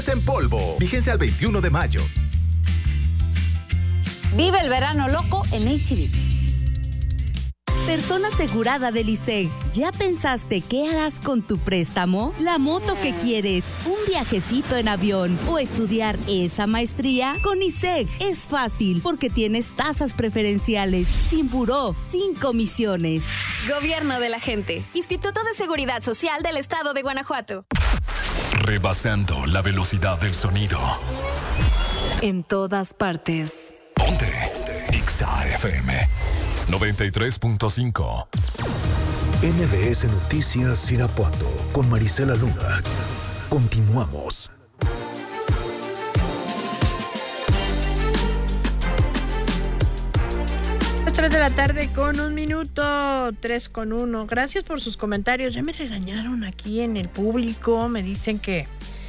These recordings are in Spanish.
en polvo. Vigencia al 21 de mayo. Vive el verano loco en H-E-B. Persona asegurada del ISEG. ¿Ya pensaste qué harás con tu préstamo? ¿La moto que quieres? ¿Un viajecito en avión? ¿O estudiar esa maestría? Con ISEG es fácil porque tienes tasas preferenciales, sin buró, sin comisiones. Gobierno de la gente. Instituto de Seguridad Social del Estado de Guanajuato. Rebasando la velocidad del sonido. En todas partes. Ponte Exa FM 93.5. MBS Noticias Irapuato con Marisela Luna. Continuamos. Las 3 de la tarde con 1 minuto, 3:01. Gracias por sus comentarios. Ya me regañaron aquí en el público. Me dicen que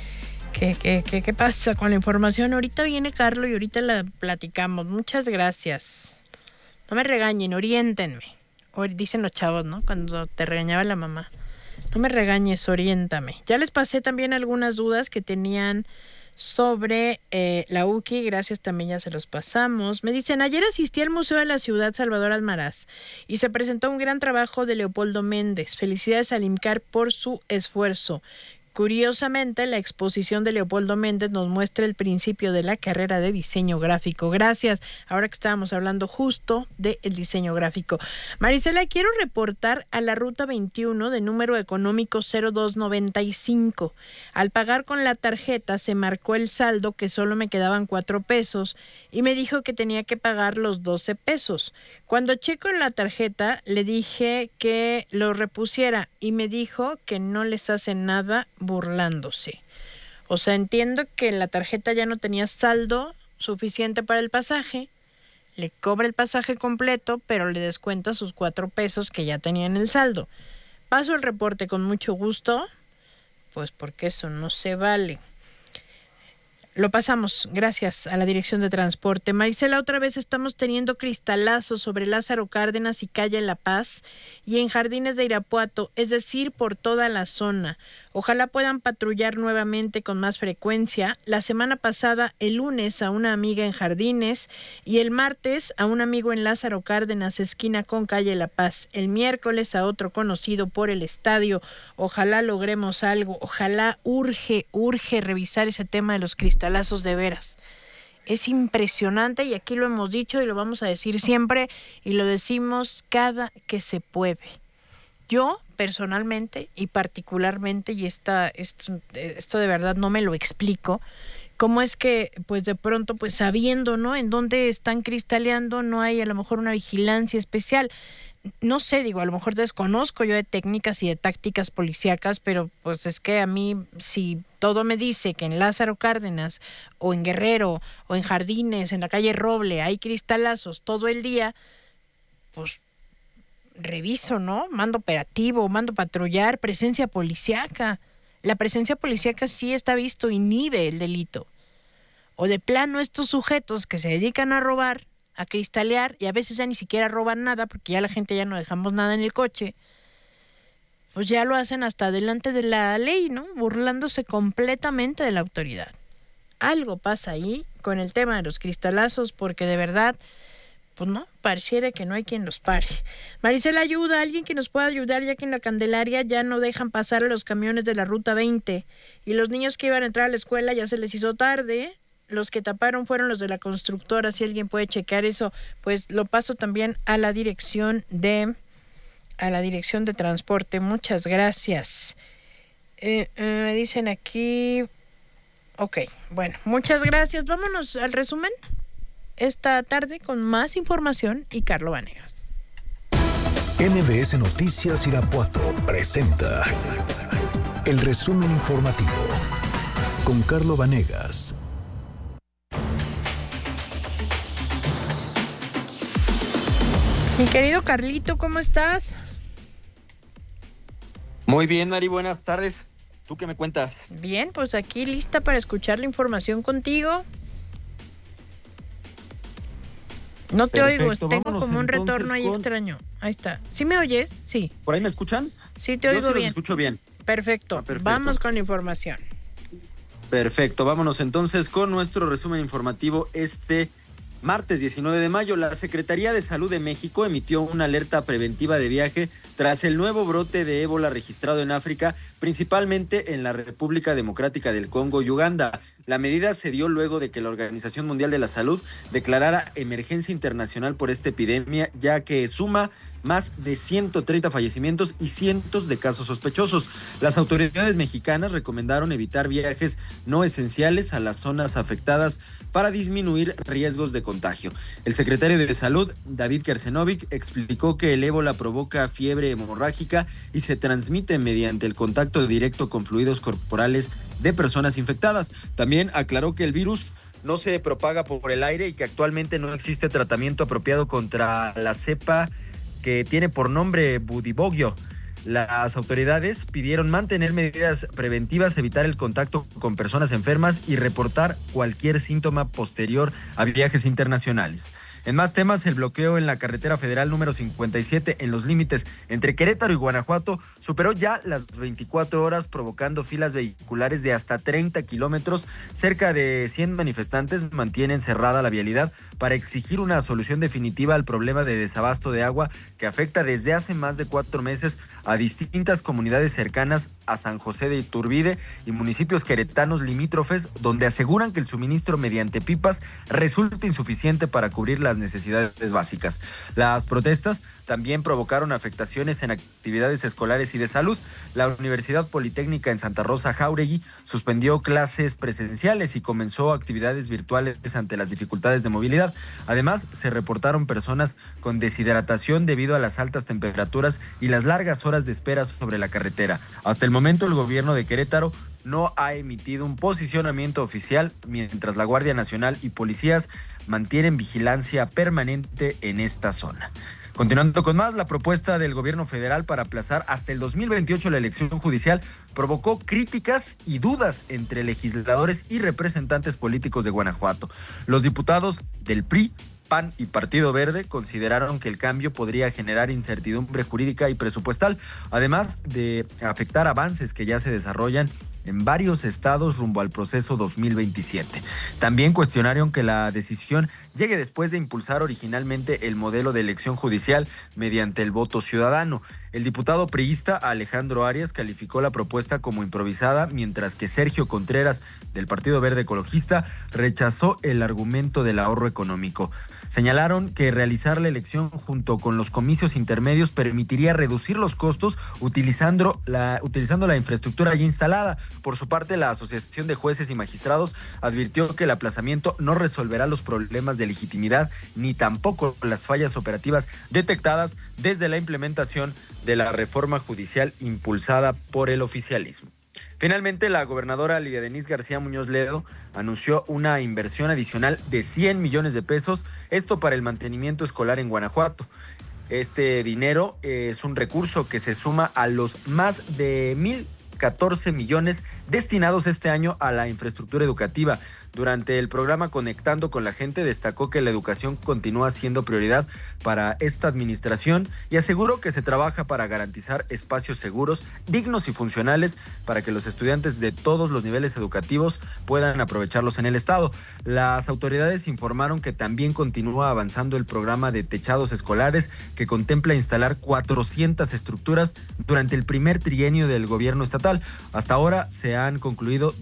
¿qué pasa con la información? Ahorita viene Carlos y ahorita la platicamos. Muchas gracias. No me regañen, oriéntenme. Dicen los chavos, ¿no? Cuando te regañaba la mamá. No me regañes, oriéntame. Ya les pasé también algunas dudas que tenían sobre la UKI. Gracias, también ya se los pasamos. Me dicen, ayer asistí al Museo de la Ciudad Salvador Almaraz y se presentó un gran trabajo de Leopoldo Méndez. Felicidades al IMCAR por su esfuerzo. Curiosamente, la exposición de Leopoldo Méndez nos muestra el principio de la carrera de diseño gráfico. Gracias. Ahora que estábamos hablando justo del diseño gráfico. Marisela, quiero reportar a la Ruta 21 de número económico 0295. Al pagar con la tarjeta se marcó el saldo que solo me quedaban 4 pesos y me dijo que tenía que pagar los 12 pesos. Cuando checo en la tarjeta le dije que lo repusiera y me dijo que no les hace nada burlándose. O sea, entiendo que la tarjeta ya no tenía saldo suficiente para el pasaje, le cobra el pasaje completo, pero le descuenta sus 4 pesos que ya tenía en el saldo. Paso el reporte con mucho gusto, pues porque eso no se vale. Lo pasamos, gracias a la Dirección de Transporte. Marisela, otra vez estamos teniendo cristalazos sobre Lázaro Cárdenas y calle La Paz y en Jardines de Irapuato, es decir, por toda la zona. Ojalá puedan patrullar nuevamente con más frecuencia. La semana pasada, el lunes, a una amiga en Jardines y el martes a un amigo en Lázaro Cárdenas, esquina con calle La Paz. El miércoles a otro conocido por el estadio. Ojalá logremos algo. Ojalá urge revisar ese tema de los cristalazos de veras. Es impresionante y aquí lo hemos dicho y lo vamos a decir siempre y lo decimos cada que se puede. Yo personalmente y particularmente, y esto de verdad no me lo explico, cómo es que pues de pronto pues sabiendo, ¿no?, en dónde están cristaleando, no hay a lo mejor una vigilancia especial. No sé, digo, a lo mejor desconozco yo de técnicas y de tácticas policíacas, pero pues es que a mí, si todo me dice que en Lázaro Cárdenas o en Guerrero o en Jardines, en la calle Roble, hay cristalazos todo el día, pues reviso, ¿no? Mando operativo, mando patrullar, presencia policíaca. La presencia policíaca sí está visto, inhibe el delito. O de plano estos sujetos que se dedican a robar, a cristalear, y a veces ya ni siquiera roban nada, porque ya la gente ya no dejamos nada en el coche, pues ya lo hacen hasta delante de la ley, ¿no? Burlándose completamente de la autoridad. Algo pasa ahí con el tema de los cristalazos, porque de verdad, pues no, pareciera que no hay quien los pare. Marisela, ayuda, alguien que nos pueda ayudar, ya que en la Candelaria ya no dejan pasar a los camiones de la Ruta 20, y los niños que iban a entrar a la escuela ya se les hizo tarde. Los que taparon fueron los de la constructora. Si alguien puede checar eso, pues lo paso también a la dirección de transporte. Muchas gracias. Me dicen aquí. Ok, bueno, muchas gracias. Vámonos al resumen esta tarde con más información y Carlos Vanegas. MBS Noticias Irapuato presenta el resumen informativo con Carlos Vanegas. Mi querido Carlito, ¿cómo estás? Muy bien, Mari, buenas tardes. ¿Tú qué me cuentas? Bien, pues aquí lista para escuchar la información contigo. No te oigo, tengo como un retorno ahí extraño. Ahí está. ¿Sí me oyes? Sí. ¿Por ahí me escuchan? Sí, te oigo bien. Yo sí los escucho bien. Perfecto. Perfecto. Vamos con la información. Perfecto, vámonos entonces con nuestro resumen informativo. Martes 19 de mayo, la Secretaría de Salud de México emitió una alerta preventiva de viaje tras el nuevo brote de ébola registrado en África, principalmente en la República Democrática del Congo y Uganda. La medida se dio luego de que la Organización Mundial de la Salud declarara emergencia internacional por esta epidemia, ya que suma más de 130 fallecimientos y cientos de casos sospechosos. Las autoridades mexicanas recomendaron evitar viajes no esenciales a las zonas afectadas para disminuir riesgos de contagio. El secretario de Salud, David Kercenovic, explicó que el ébola provoca fiebre hemorrágica y se transmite mediante el contacto directo con fluidos corporales de personas infectadas. También aclaró que el virus no se propaga por el aire y que actualmente no existe tratamiento apropiado contra la cepa que tiene por nombre Budibogyo. Las autoridades pidieron mantener medidas preventivas, evitar el contacto con personas enfermas y reportar cualquier síntoma posterior a viajes internacionales. En más temas, el bloqueo en la carretera federal número 57 en los límites entre Querétaro y Guanajuato superó ya las 24 horas, provocando filas vehiculares de hasta 30 kilómetros. Cerca de 100 manifestantes mantienen cerrada la vialidad para exigir una solución definitiva al problema de desabasto de agua que afecta desde hace más de 4 meses a distintas comunidades cercanas a San José de Iturbide y municipios queretanos limítrofes, donde aseguran que el suministro mediante pipas resulta insuficiente para cubrir las necesidades básicas. Las protestas también provocaron afectaciones en actividades escolares y de salud. La Universidad Politécnica en Santa Rosa Jáuregui suspendió clases presenciales y comenzó actividades virtuales ante las dificultades de movilidad. Además, se reportaron personas con deshidratación debido a las altas temperaturas y las largas horas de espera sobre la carretera. Hasta el momento, el gobierno de Querétaro no ha emitido un posicionamiento oficial, mientras la Guardia Nacional y policías mantienen vigilancia permanente en esta zona. Continuando con más, la propuesta del gobierno federal para aplazar hasta el 2028 la elección judicial provocó críticas y dudas entre legisladores y representantes políticos de Guanajuato. Los diputados del PRI, PAN y Partido Verde consideraron que el cambio podría generar incertidumbre jurídica y presupuestal, además de afectar avances que ya se desarrollan en varios estados rumbo al proceso 2027. También cuestionaron que la decisión llegue después de impulsar originalmente el modelo de elección judicial mediante el voto ciudadano. El diputado priista Alejandro Arias calificó la propuesta como improvisada, mientras que Sergio Contreras, del Partido Verde Ecologista, rechazó el argumento del ahorro económico. Señalaron que realizar la elección junto con los comicios intermedios permitiría reducir los costos utilizando la infraestructura ya instalada. Por su parte, la Asociación de Jueces y Magistrados advirtió que el aplazamiento no resolverá los problemas de legitimidad ni tampoco las fallas operativas detectadas desde la implementación de la reforma judicial impulsada por el oficialismo. Finalmente, la gobernadora Lidia Denise García Muñoz Ledo anunció una inversión adicional de 100 millones de pesos, esto para el mantenimiento escolar en Guanajuato. Este dinero es un recurso que se suma a los más de 1,014 millones destinados este año a la infraestructura educativa. Durante el programa Conectando con la Gente, destacó que la educación continúa siendo prioridad para esta administración y aseguró que se trabaja para garantizar espacios seguros, dignos y funcionales para que los estudiantes de todos los niveles educativos puedan aprovecharlos en el estado. Las autoridades informaron que también continúa avanzando el programa de techados escolares, que contempla instalar 400 estructuras durante el primer trienio del gobierno estatal. Hasta ahora se han concluido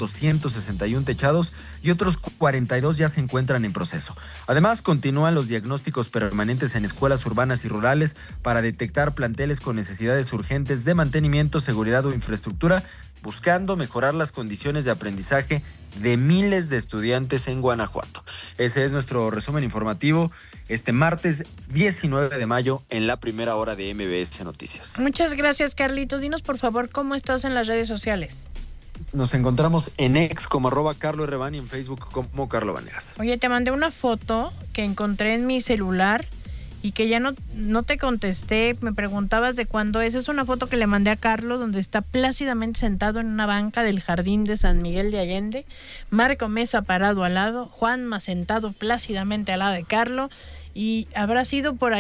261 techados y otros 42 ya se encuentran en proceso. Además, continúan los diagnósticos permanentes en escuelas urbanas y rurales para detectar planteles con necesidades urgentes de mantenimiento, seguridad o infraestructura, buscando mejorar las condiciones de aprendizaje de miles de estudiantes en Guanajuato. Ese es nuestro resumen informativo este martes 19 de mayo en la primera hora de MBS Noticias. Muchas gracias, Carlitos. Dinos, por favor, ¿cómo estás en las redes sociales? Nos encontramos en X como @CarloRban y en Facebook como Carlo Vanegas. Oye, te mandé una foto que encontré en mi celular y que ya no te contesté. Me preguntabas de cuándo es. Es una foto que le mandé a Carlos, donde está plácidamente sentado en una banca del jardín de San Miguel de Allende. Marco Mesa parado al lado, Juanma sentado plácidamente al lado de Carlos, y habrá sido por